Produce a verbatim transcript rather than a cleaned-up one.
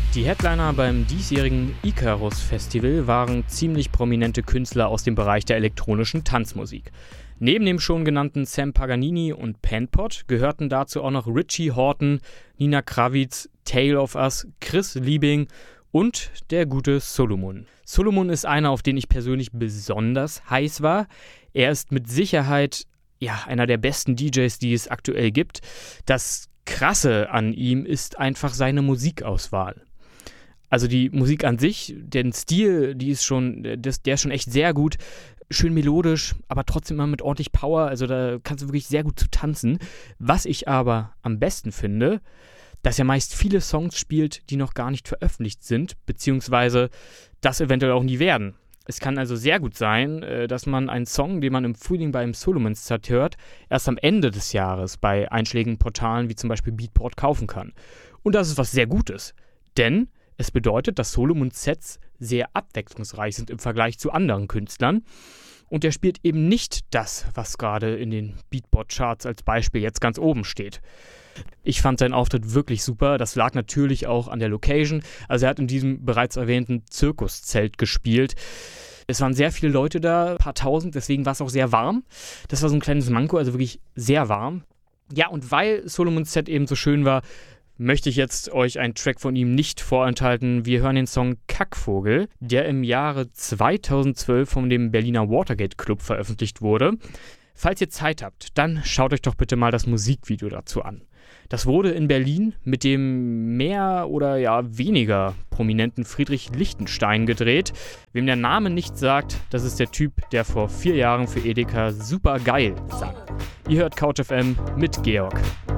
Die Headliner beim diesjährigen Icarus Festival waren ziemlich prominente Künstler aus dem Bereich der elektronischen Tanzmusik. Neben dem schon genannten Sam Paganini und Panpot gehörten dazu auch noch Richie Hawtin, Nina Kravitz, Tale of Us, Chris Liebing und der gute Solomon. Solomon ist einer, auf den ich persönlich besonders heiß war. Er ist mit Sicherheit ja, einer der besten D Js, die es aktuell gibt. Das Krasse an ihm ist einfach seine Musikauswahl. Also die Musik an sich, den Stil, die ist schon, das, der ist schon echt sehr gut. Schön melodisch, aber trotzdem immer mit ordentlich Power. Also da kannst du wirklich sehr gut zu tanzen. Was ich aber am besten finde, dass er meist viele Songs spielt, die noch gar nicht veröffentlicht sind, beziehungsweise das eventuell auch nie werden. Es kann also sehr gut sein, dass man einen Song, den man im Frühling beim Solomon-Set hört, erst am Ende des Jahres bei einschlägigen Portalen wie zum Beispiel Beatport kaufen kann. Und das ist was sehr Gutes, denn es bedeutet, dass Solomon-Sets sehr abwechslungsreich sind im Vergleich zu anderen Künstlern. Und er spielt eben nicht das, was gerade in den Beatport-Charts als Beispiel jetzt ganz oben steht. Ich fand seinen Auftritt wirklich super. Das lag natürlich auch an der Location. Also er hat in diesem bereits erwähnten Zirkuszelt gespielt. Es waren sehr viele Leute da, ein paar tausend, deswegen war es auch sehr warm. Das war so ein kleines Manko, also wirklich sehr warm. Ja, und weil Solomons Set eben so schön war, möchte ich jetzt euch einen Track von ihm nicht vorenthalten. Wir hören den Song Kackvogel, der im Jahre zweitausendzwölf von dem Berliner Watergate Club veröffentlicht wurde. Falls ihr Zeit habt, dann schaut euch doch bitte mal das Musikvideo dazu an. Das wurde in Berlin mit dem mehr oder ja weniger prominenten Friedrich Lichtenstein gedreht. Wem der Name nichts sagt, das ist der Typ, der vor vier Jahren für Edeka super geil sang. Ihr hört Couch F M mit Georg.